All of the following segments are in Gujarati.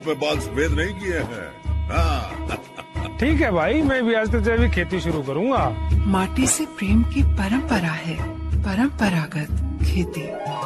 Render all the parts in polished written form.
में बाल सफेद नहीं किए हैं। हाँ। ठीक है भाई, मैं भी आज से जैविक खेती शुरू करूंगा। माटी से प्रेम की परंपरा है, परंपरागत खेती।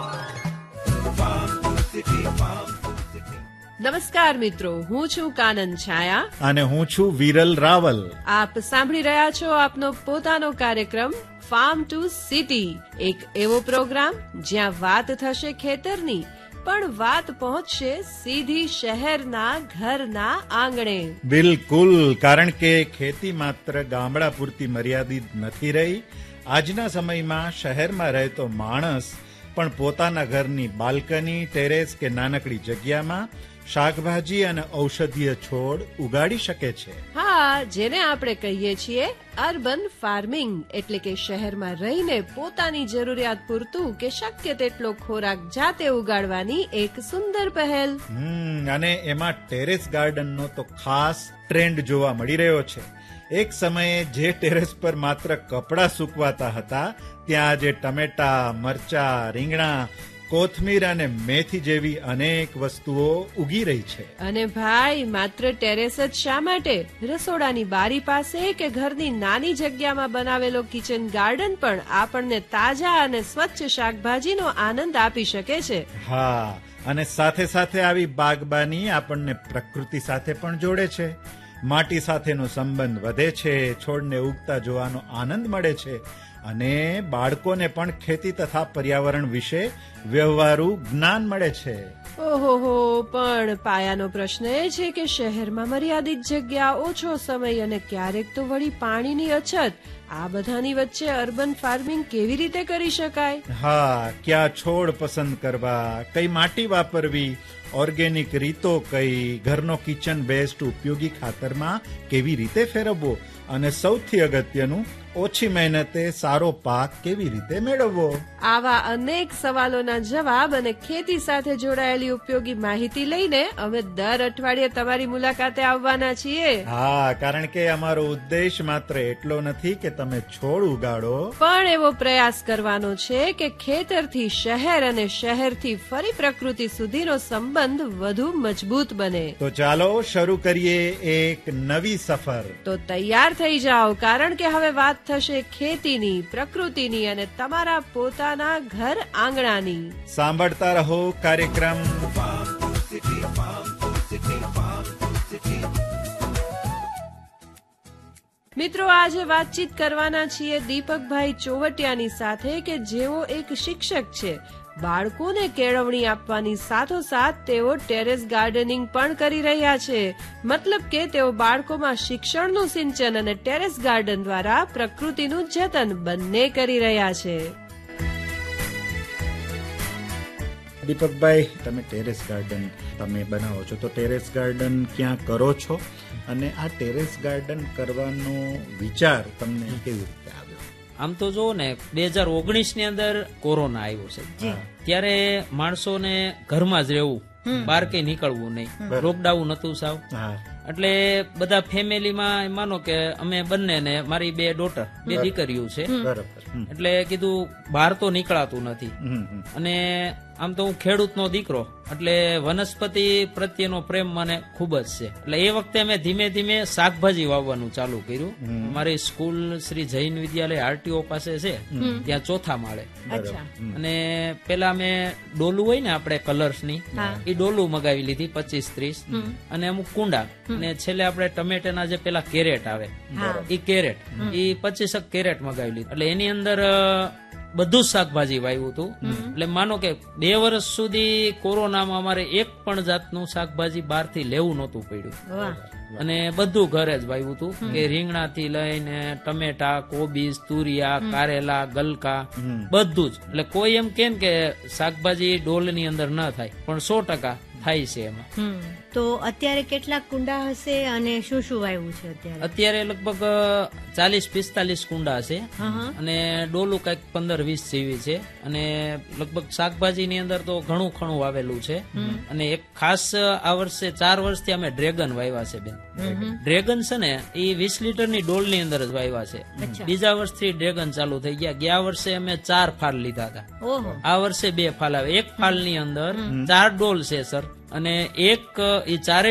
નમસ્કાર મિત્રો, હું છું કાનન છાયા અને હું છું વિરલ રાવલ. આપ સાંભળી રહ્યા છો આપનો પોતાનો કાર્યક્રમ ફાર્મ ટુ સિટી, એક એવો પ્રોગ્રામ જ્યાં વાત થશે ખેતરની, પણ વાત પહોંચશે સીધી શહેરના ઘરના આંગણે. બિલકુલ, કારણ કે ખેતી માત્ર ગામડા પૂરતી મર્યાદિત નથી રહી. આજના સમયમાં શહેરમાં રહેતો માણસ પણ પોતાના ઘરની બાલ્કની, ટેરેસ કે નાનકડી જગ્યામાં શાકભાજી અને ઔષધીય છોડ ઉગાડી શકે છે. હા, જેને આપણે કહીએ છીએ અર્બન ફાર્મિંગ, એટલે કે શહેરમાં રહીને પોતાની જરૂરિયાત પૂરતું કે શક્ય તેટલો ખોરાક જાતે ઉગાડવાની એક સુંદર પહેલ. અને એમાં ટેરેસ ગાર્ડનનો તો ખાસ ટ્રેન્ડ જોવા મળી રહ્યો છે. એક સમયે જે ટેરેસ પર માત્ર કપડાં સૂકવાતા હતા, ત્યાં આજે ટમેટા, મરચા, રીંગણા, કોથમીર અને મેથી જેવી અનેક વસ્તુઓ ઉગી રહી છે. અને ભાઈ, માત્ર ટેરેસ જ શા માટે? રસોડાની બારી પાસે કે ઘરની નાની જગ્યામાં બનાવેલો કિચન ગાર્ડન પણ આપણને તાજા અને સ્વચ્છ શાકભાજીનો આનંદ આપી શકે છે. હા, અને સાથે સાથે આવી બાગબાની આપણને પ્રકૃતિ સાથે પણ જોડે છે. માટી સાથેનો સંબંધ વધે છે, છોડને ઉગતા જોવાનો આનંદ મળે છે, અને બાળકોને પણ ખેતી તથા પર્યાવરણ વિશે વ્યવહારુ જ્ઞાન મળે છે. ઓહો, પણ પાયાનો પ્રશ્ન એ છે કે શહેરમાં મર્યાદિત જગ્યા, ઓછો સમય અને ક્યારેક તો વળી પાણીની અછત, આ બધાની વચ્ચે અર્બન ફાર્મિંગ કેવી રીતે કરી શકાય? હા, ક્યાં છોડ પસંદ કરવા, કઈ માટી વાપરવી, ઓર્ગેનિક રીતો કઈ, ઘરનો કિચન વેસ્ટ ઉપયોગી ખાતરમાં કેવી રીતે ફેરવવો, અને સૌથી અગત્યનું, ઓછી મહેનતે સારો પાક કેવી રીતે મેળવવો. આવા અનેક સવાલોના જવાબ અને ખેતી સાથે જોડાયેલી ઉપયોગી માહિતી લઈને અમે દર અઠવાડિયે તમારી મુલાકાતે આવવાના છીએ. હા, કારણ કે અમારો ઉદ્દેશ માત્ર એટલો નથી કે તમે છોડ ઉગાડો, પણ એવો પ્રયાસ કરવાનો છે કે ખેતરથી શહેર અને શહેરથી ફરી પ્રકૃતિ સુધીનો સંબંધ વધુ મજબૂત બને. તો ચાલો શરૂ કરીએ એક નવી સફર. તો તૈયાર થઈ જાઓ, કારણ કે હવે વાત થશે ખેતીની, પ્રકૃતિની અને તમારા પોતાના ઘર આંગણાની. સાંભળતા રહો કાર્યક્રમ મિત્રો, આજે વાતચીત કરવાના છીએ દીપકભાઈ ચોવટિયાની સાથે, કે જેઓ એક શિક્ષક છે. બાળકોને કેળવણી આપવાની સાથોસાથ તેઓ ટેરેસ ગાર્ડનિંગ પણ કરી રહ્યા છે. મતલબ કે તેઓ બાળકોમાં શિક્ષણનું સિંચન અને ટેરેસ ગાર્ડન દ્વારા પ્રકૃતિનું જતન બંને કરી રહ્યા છે. દીપકભાઈ, તમે ટેરેસ ગાર્ડન તમે બનાવો છો, તો ટેરેસ ગાર્ડન ક્યાં કરો છો, અને આ ટેરેસ ગાર્ડન કરવાનો વિચાર તમને કેવી રીતે આવ્યો? આમ તો જો ને, 2019 ની અંદર કોરોના આવ્યો છે, ત્યારે માણસોને ઘરમાં જ રહેવું, બહાર કઈ નીકળવું નહીં, લોકડાઉન હતું સાવ. એટલે બધા ફેમિલીમાં માનો કે અમે બંને ને મારી 2 ડોટર, 2 દીકરીઓ છે, એટલે કીધું બહાર તો નીકળાતું નથી. અને આમ તો હું ખેડૂતનો દીકરો, એટલે વનસ્પતિ પ્રત્યેનો પ્રેમ મને ખૂબ જ છે. એટલે એ વખતે અમે ધીમે ધીમે શાકભાજી વાવવાનું ચાલુ કર્યું. મારી સ્કૂલ શ્રી જૈન વિદ્યાલય આરટીઓ પાસે છે, ત્યાં 4થા માળે. અને પેલા અમે ડોલું હોય ને આપણે કલર્સની, એ ડોલું મગાવી લીધી 25-30, અને અમુક કુંડા, અને છેલ્લે આપણે ટમેટાના જે પેલા કેરેટ આવે, એ કેરેટ, એ 25 કેરેટ મગાવી લીધું. એટલે એની અંદર બધું જ શાકભાજી વાવ્યું હતું. એટલે માનો કે 2 વર્ષ સુધી કોરોનામાં અમારે એક પણ જાતનું શાકભાજી બહારથી લેવું નહોતું પડ્યું, અને બધું ઘરે જ વાવ્યું હતું, કે રીંગણા થી લઈને ટમેટા, કોબીજ, તુરિયા, કારેલા, ગલકા, બધું જ. એટલે કોઈ એમ કે શાકભાજી ડોલની અંદર ન થાય, પણ 100% થાય છે એમાં. તો અત્યારે કેટલા કુંડા હશે અને શું શું વાવ્યું છે અત્યારે? લગભગ 40-45 કુંડા છે, અને ડોલું કઈક 15-20 જેવી છે. અને લગભગ શાકભાજી ની અંદર તો ઘણું ખણું વાવેલું છે. અને એક ખાસ આ વર્ષે 4 વર્ષથી અમે ડ્રેગન વાવ્યા છે બેન. ડ્રેગન છે ને, એ 20 લીટરની ડોલ ની અંદર જ વાવ્યા છે. બીજા વર્ષથી ડ્રેગન ચાલુ થઈ ગયા. ગયા વર્ષે અમે 4 ફાલ લીધા હતા, આ વર્ષે 2 ફાલ આવે. એક ફાલ ની અંદર 4 ડોલ છે સર, અને એક એ 4